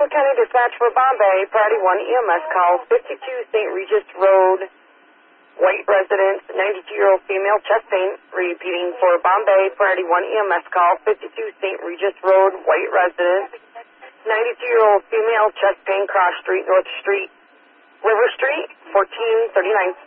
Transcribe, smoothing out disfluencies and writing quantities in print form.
Rockland County Dispatch for Bombay, Priority 1 EMS call, 52 St. Regis Road, white residence, 92-year-old female, chest pain. Repeating for Bombay, Priority 1 EMS call, 52 St. Regis Road, white residence, 92-year-old female, chest pain, Cross Street, North Street, River Street, 1439